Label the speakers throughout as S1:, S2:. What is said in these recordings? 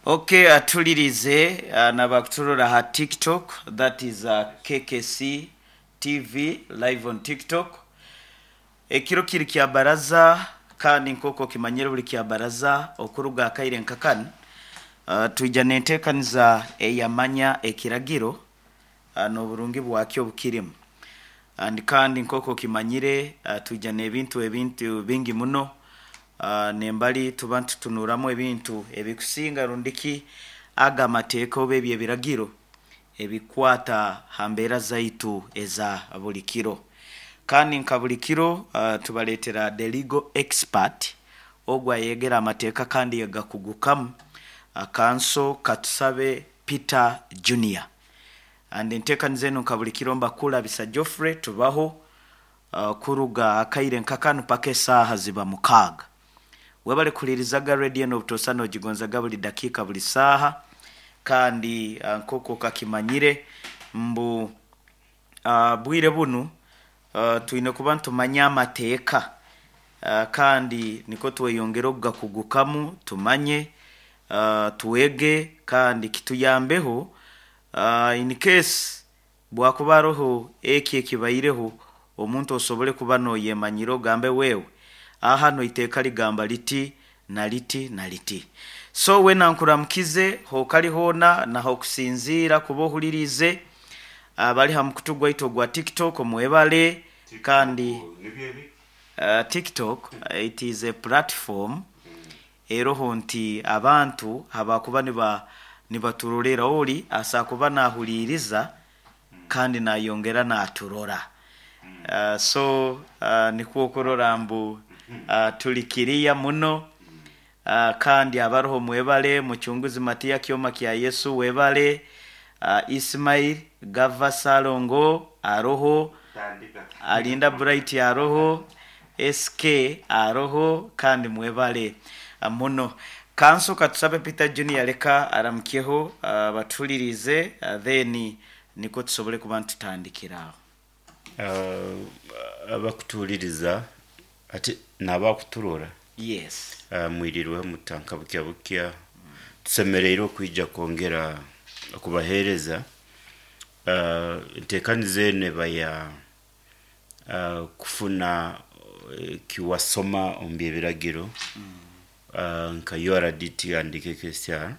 S1: Okay, atulirize nabakuturora ha TikTok, that is KKC TV live on TikTok. Ekiro kiri kya baraza kandi nkoko kimanyere buli kya baraza okuruga akaire nkakani tujja nentekaniza eyamanya ekiragiro no burungi bwakyo bukirimu kandi nkoko kimanyire tujja nebintu bingi muno nembali tubantu tunuramu ebintu ebikusinga rundiki aga mateeka obebye biragiro ebikwata hambera zaitu eza bulikiro kandi nkabulikiro tubaletera the legal expert ogwa yegera amateeka kandi yagakugukamu akanso katusabe Peter Junior and ntekanize no nkabulikiro mbakula bisa Geoffrey tubaho kuruga akaire nkakanu pake saha ziba mukaga webale kulirizaga radio no butosano jigonzaga buli dakika buli saha kandi nkoko kakimanyire mbu bwire bunu tuine kubantu manyama teeka kandi niko tweyongera okugakugukamu tumanye tuwege kandi kituyambeho in case bwakubaroho ekibaireho omuntu osobole kubano yemanyiro gambe wewe ahano iteka ligamba liti na liti so wena nkuramkize ho kali hona na ho kusinzira kubohulirize bali hamukutugwa ito gwa TikTok mwebale kandi TikTok it is a platform eroho nti abantu habakuba nibaturorera oli asakuba nahuliriza kandi nayongera naturora so nikuokorora mbu tulikiriya muno kandi abaroho mwebale muchunguzi Matia Kioma kya Yesu webale Ismail Gava Salongo aroho Alinda Bright aroho SK aroho kandi mwebale muno kanso katusabe Peter Junior leka aramkyeho batulirize then niko tusobole kubantu tandikiraho
S2: abakutuliriza ati nabakuturora
S1: yes
S2: mwirirwe mutanka bukya tusemerero kwijja kongera kubahereza ntekanize ne baya kufuna kiwasoma ombye biragiro nka URDT and KKCR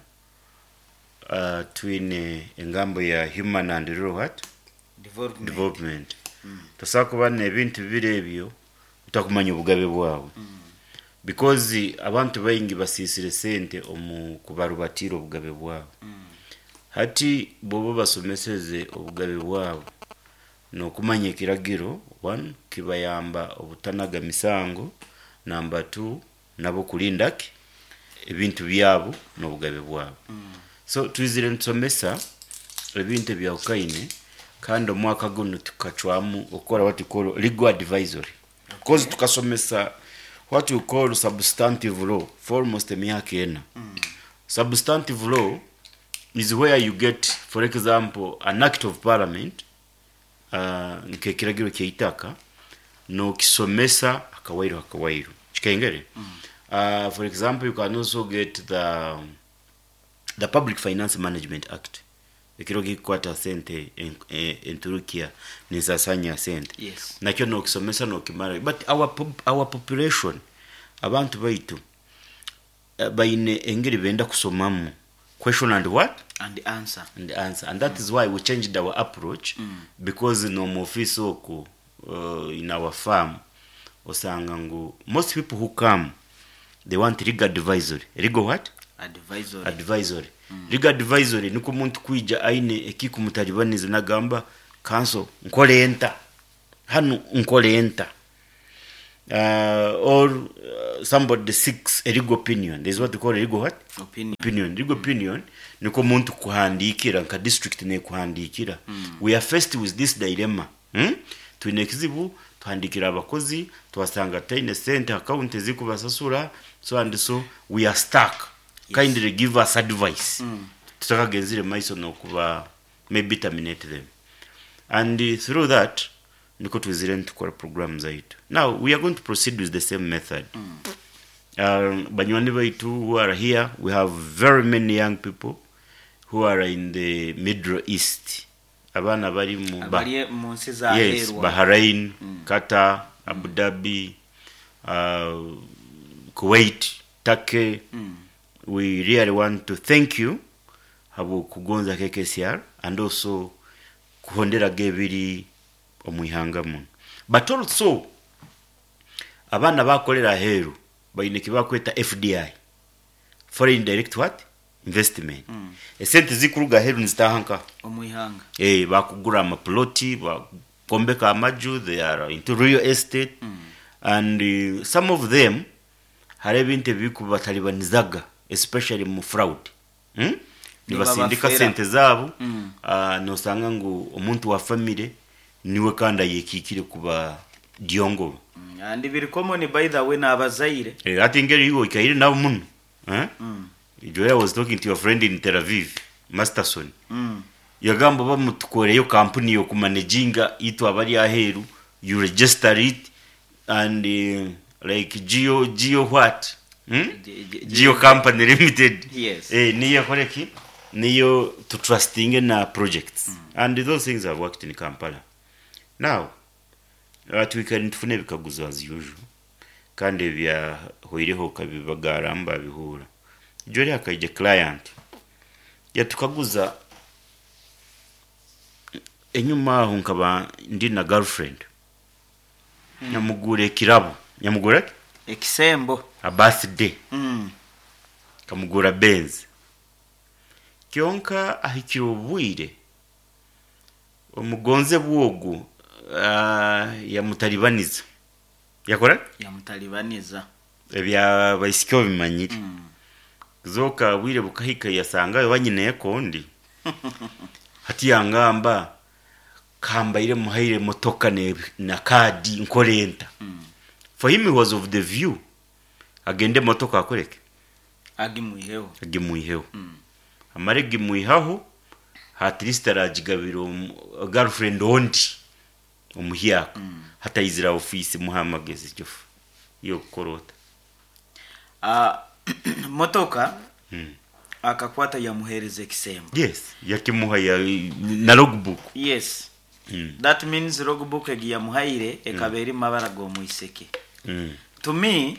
S2: twine engambo ya human and rural development tosakuba nebintu birebyo utakumanya ubugabe bwawe because abantu bayingi basisire sente omu kubarubatira ubugabe bwawe hati bobo basomeseze ubugabe bwawe no kumanya ekiragiro 1 kibayamba obutanaga misango number 2 nabo kulindaki ebintu byabo no bugabe bwabo so twizire nsomesa ebintu byaukaine kandi omwaka guno tukachwamu okora what you call legal advisory because tukasomesa what you call substantive law for almost emyaka ena substantive law is where you get for example an act of parliament nkekiragiro kyeitaka no kisomesa akawairo chikengere for example you can also get the Public Finance Management Act ekirogi kwata sente en Turukia nisasanya sente
S1: yes
S2: nakyo no kisomesa no kimara but our population abantu baitu baine engeri benda kusomamu question and what
S1: and answer
S2: and that is why we changed our approach because no office oku in our farm osanga ngu most people who come they want legal advisory legal what advisory legal advisory niko muntu kuija aine ekiku mutaribanize nagamba council nkolenta hanu nkolenta or somebody seeks a legal opinion. There's what we call a legal what? Opinion. Legal opinion niko muntu kuhandikira nka district ne kuhandikira we are faced with this dilemma tuinekizibu tuhandikira abakozi twasanga taine center account zikubasasura so and so we are stuck kindly give us advice tutakagenzire maiso no kuba maybe terminate them and through that niko twizire ntukora program zaitu now we are going to proceed with the same method Banywani baitu who are here, we have very many young people who are in the Middle East. Abana bari mu yes, Bahrain, Qatar, Abu Dhabi, Kuwait, Turkey. We really want to thank you habu kugonza KKCR and also kuhondera gebiri omwihanga mu. But also abana bakolera heru bayineki bakweta FDI, foreign direct what investment. Esente zikuruga heru nzitahanka
S1: omwihanga
S2: bakugura amaploti bakombeka amaju, they are into real estate. And some of them hari ebintu bikubatalibanizaga, especially mu fraud. Nibasindika sente zabo nosanga ngo omuntu wa family niwe kanda yekikire kuba diongo.
S1: And very common by the way na abazaire
S2: I think you ikaire na muno. Joya was talking to your friend in Tel Aviv, Masterson. Yagamba bamutukoreyo company yo kumanaginga itu abari aheru, you register it and like Geo what? Geo Company Limited.
S1: Yes.
S2: Niyo koreki niyo to trusting na projects. And those things have worked in Kampala. Now, we can tufune bikaguzo as usual. Kandi bya hoireho kabibagaramba bihura. Jori akaije client. Yatukaguza enyuma hunkaba ndi na girlfriend. Nyamugure kirabo. Nyamugure
S1: ekisembo
S2: a birthday. Kamugura Benz. Kyonka ahikiro bwire. Omugonze bwogo ya mutalibaniza. Yakora?
S1: Ya mutalibaniza.
S2: Ebya bayisikyo bimanyiri. Zoka bwire bukahika yasanga banyine yakondi. Hati yangamba kambaire muhaire motoka na kadi nkorenta. For him it was of the view. Agende motoka akoreke. Agimuiheho. Amare gimuihaho at least arajigabiro girlfriend ondi omuhiyaka hata izira office muhamagezi jofu yo korota.
S1: Motoka akakwata yamuhereze kisembo.
S2: Yes, yakimuha ya na logbook.
S1: Yes. That means logbook ya muhaire ekaberi mabara go muiseke. To me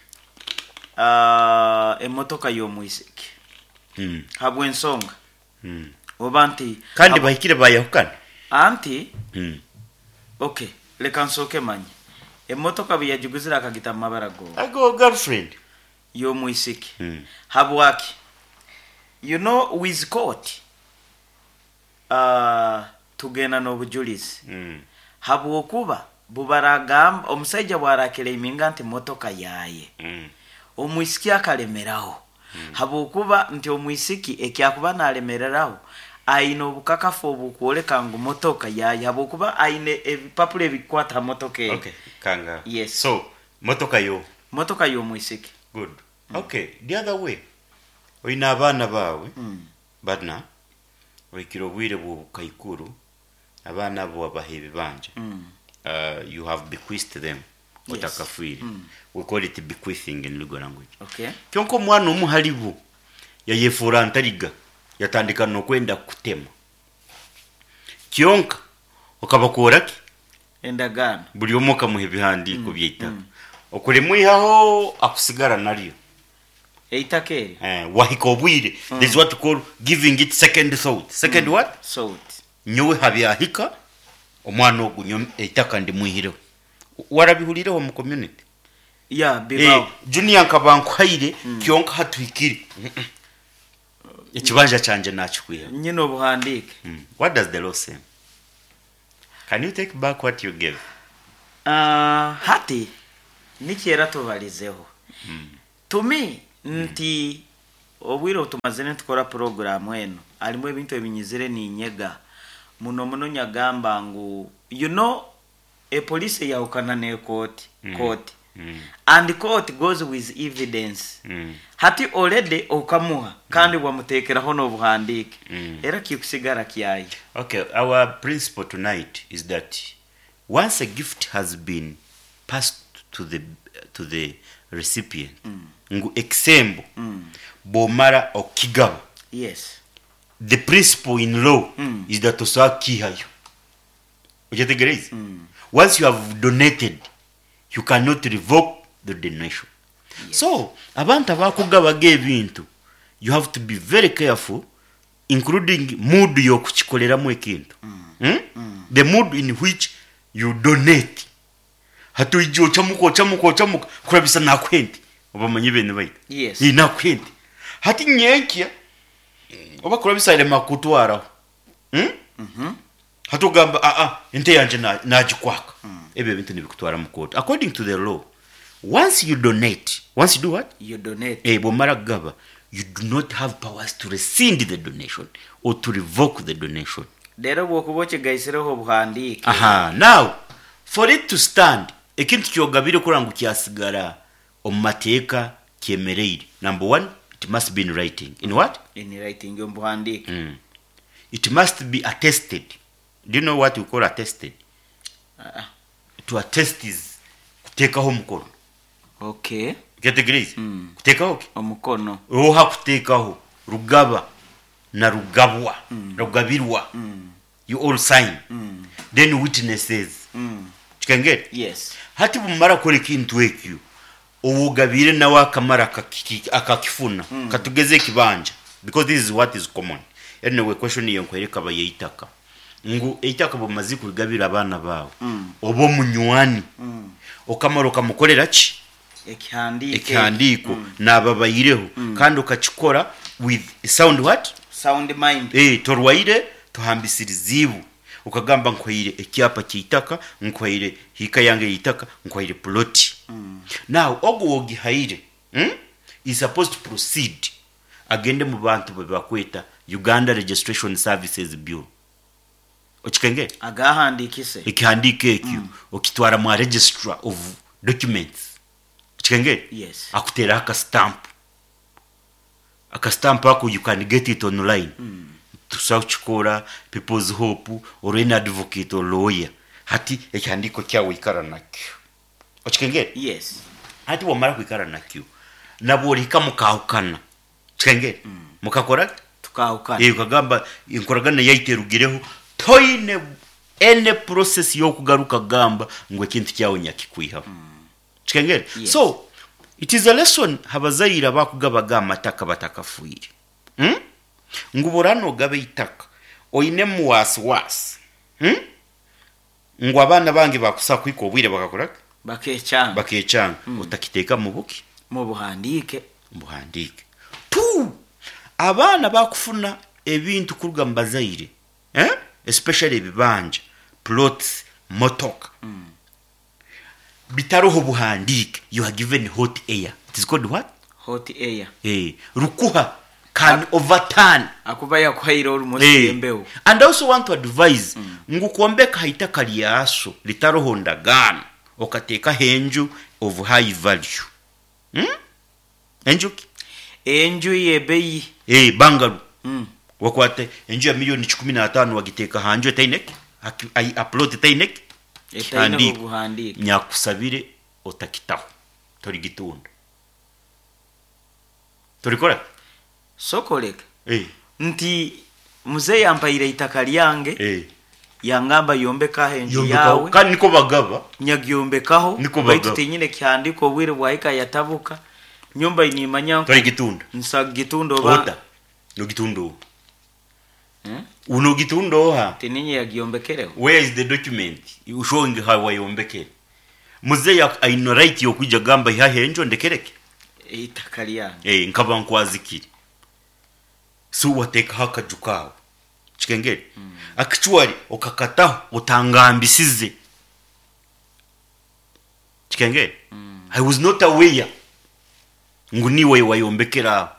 S1: emotoka yo muiseke. Habwe nsonga. Obanti
S2: kandi bahikire bayahukana.
S1: Anti okay, leka nsoke manye. Emotoka biyajuguzira akagita mabara go.
S2: Ago girlfriend
S1: yo muiseke. Habwaki. You know with court tugena n'obujulizi. Habwokuba bubaragamba omusajja bwarakere iminga nti motoka yaye. Omwisiki akalemeraho. Habwokuba nti omwisiki ekyakuba nalemereraho aino obukakafu obukwoleka ngo motoka yaye. Habwokuba aine ebipapule bikwata motoka.
S2: Okay, kanga.
S1: Yes.
S2: So motoka yo
S1: omwisiki.
S2: Good. Okay, the other way. Oina abana bawe badna oikiro bwire bwo kaikuru abana bo abahebi banje. You have bequeathed them utakafiri. We call it bequeathing in legal language.
S1: Okay.
S2: Kyonko mwana omuhalibu yayefura ntariga yatandika no kwenda kutema. Kyonka okabakoraki
S1: endagano
S2: buli omoka muhebi handiko byeita. Okulemwihaho akusigara naliyo.
S1: Eitakeri.
S2: Wahikobwire. This is what you call giving it second thought. Second what?
S1: Thought.
S2: Nyowe habyahika omwana ogunyo eitaka ndi muhiro. Warabihulire mu community.
S1: Yeah, bibaho.
S2: Junior kabankwaire kyonka hatuhikiri. Ekibanja canje nakikwiha.
S1: Nyine obuhandike.
S2: What does the law say? Can you take back what you gave?
S1: Hati nikiera tubalizeho. To me nti obwiro tumazene tukora program eno alimwe ebintu ebinyizire ni nyega muno nyagamba ngo you know a police yaukana ne court and court goes with evidence. Hati already okamuha kandi wamutekera hono obuhandike era kikusigara kiyayi.
S2: Okay, our principle tonight is that once a gift has been passed to the recipient ngu example bomara okigaba.
S1: Yes.
S2: The principle in law is that osa kihayo. Ujetegereza? Once you have donated, you cannot revoke the donation. Yes. So, abantu abakugaba gebintu, you have to be very careful, including mood yokuchikoleramu ekintu. The mood in which you donate. Hatu ijo chamuko kurabisa nakwenti. Obamanyi bene baita.
S1: Yes.
S2: Nakwenti. Hati nyenkia oba kurabisa ile makutwara. Hatu gamba ente yanje najikwaka. Ebe bintu nibikutwara mu court. According to the law, once you donate, once you do what?
S1: You donate.
S2: Bomara gaba, you do not have powers to rescind the donation or to revoke the donation.
S1: Dero bokuboche gaisereho buhandike.
S2: Now, for it to stand, ekintu kyogabire kurangu kyasigara omumateka kyemereire. Number 1, it must be in writing. In what?
S1: In writing buhandike.
S2: It must be attested. Do you know what we call attested? To attest is kutekaho mukono.
S1: Okay.
S2: Get the grace? Kutekaho ki?
S1: Omukono.
S2: Oha kutekaho rugaba na rugabwa, rugabirwa. You all sign. Then witnesses. You can get?
S1: Yes.
S2: Hati bumara kole kintu ekyo. Owugabire na wakamara akakifuna. Katugeze kibanja. Because this is what is common. Anyway, question yenkwereka bayitaka. Ngu eitaka bomazi kugabira abana bawo. Obo munywani. Okamaro kamukolera ki? Ekihandiko nababayireho kandi ukachikora with sound what?
S1: Sound mind.
S2: Torwaire tuhambisirizibu. Ukagamba nkwire ekyapa kitaka, nkwire hika yange yitaka, nkwire ploti. Now ogo ogihaire is supposed to proceed agende mu bantu bakweta Uganda Registration Services Bureau. Ochikenge
S1: agahandikise
S2: ikihandike ekyo okitwara mu registrar of documents. Ochikenge?
S1: Yes.
S2: Akutera aka stamp ako you can get it online. To search kora People's Hope or an advocate or lawyer. Hati ekihandiko kyawe ikara nakyo. Ochikenge?
S1: Yes.
S2: Hati wamara kwikara nakyo. Naborika mukahukana. Ochikenge? Mukakora?
S1: Tukahukana.
S2: Ukagamba inkoragana yaiterugireho toine ene process yo kugaruka gamba ngwe kintu kyawe nyakikwiha. Chikengere? Yes. So it is a lesson habazaira bakugaba gamataka batakafuire. Nguborano gabe itaka oine muwaswas. Ngo abana bangi bakusa kwiko bwire bakakora bakecanga utakiteka mu buki
S1: mu buhandike
S2: tu abana bakufuna ebintu kuruga mbazaire especially bibanja plots motoka bitaroho buhandike you are given hot air. It is called what?
S1: Hot air.
S2: Rukuha can overturn
S1: akubaya kwairo urumusembeho.
S2: And I also want to advise ngukombeka haitaka lyaso litaroho ndagana okateka henju of high value. Enju
S1: yebeyi
S2: bangalu wakwate enju ya milioni 15 wagiteka hanjo tainek I upload tainek
S1: buhandike
S2: nyakusabire otakitaho tori gitunda tori kora
S1: sokoleka nti muze yampaire itaka lyange yangamba yombeka henju yawe
S2: kandi niko bagaba
S1: nyagyyombekaho baitu tenyine kyandiko bwire bwahika yatabuka nyumba inimanya
S2: tori gitunda
S1: nsa gitundo ba
S2: no gitundo uno gitundo ha
S1: teninye yagyombekereho.
S2: Where is the document you showing how wayombekere muze ya aino right yo kuja gamba ya henjo ndekereke
S1: itaka lyange
S2: nkaba nkwazikiri so wateka haka jukao chikengere actually okakataho utangambisize chikengere I was not aware nguniwe wayombekera